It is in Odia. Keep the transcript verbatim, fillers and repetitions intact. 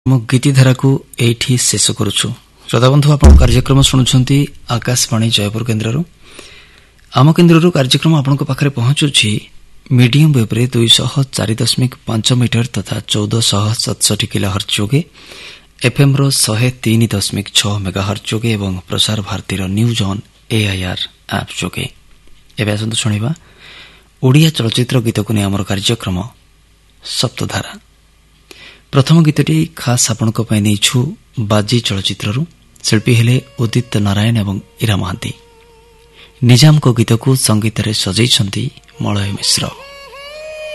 ମୁଁ ଗୀତିଧାରାକୁ ଏଇଠି ଶେଷ କରୁଛୁ। ଶ୍ରୋତାବନ୍ଧୁ, ଆପଣ କାର୍ଯ୍ୟକ୍ରମ ଶୁଣୁଛନ୍ତି ଆକାଶବାଣୀ ଜୟପୁର କେନ୍ଦ୍ରରୁ। ଆମ କେନ୍ଦ୍ରରୁ କାର୍ଯ୍ୟକ୍ରମ ଆପଣଙ୍କ ପାଖରେ ପହଞ୍ଚୁଛି ମିଡିୟମ୍ ୱେବ୍ରେ ଦୁଇଶହ ଚାରି ଦଶମିକ ପାଞ୍ଚ ମିଟର ତଥା ଚଉଦଶହ ସତଷଠି କିଲୋ ହର୍ଟ୍ଜ ଯୋଗେ, ଏଫ୍ଏମ୍ର ଶହେ ତିନି ଦଶମିକ ଛଅ ମେଗା ହର୍ଟ୍ଜ ଯୋଗେ ଏବଂ ପ୍ରସାର ଭାରତୀର ନ୍ୟୁଜ୍ ଅନ୍ ଏଆଇଆର୍ ଆପ୍ ଯୋଗେ। ଏବେ ଆସନ୍ତୁ ଶୁଣିବା ଓଡ଼ିଆ ଚଳଚ୍ଚିତ୍ର ଗୀତକୁ ନେଇ ଆମର କାର୍ଯ୍ୟକ୍ରମ ସପ୍ତଧାରା। ପ୍ରଥମ ଗୀତଟି ଖାସ୍ ଆପଣଙ୍କ ପାଇଁ ନେଇଛୁ ବାଜି ଚଳଚ୍ଚିତ୍ରରୁ। ଶିଳ୍ପୀ ହେଲେ ଉଦିତ ନାରାୟଣ ଏବଂ ଇରା ମହାନ୍ତି। ନିଜାମଙ୍କ ଗୀତକୁ ସଙ୍ଗୀତରେ ସଜେଇଛନ୍ତି ମଳୟ ମିଶ୍ର।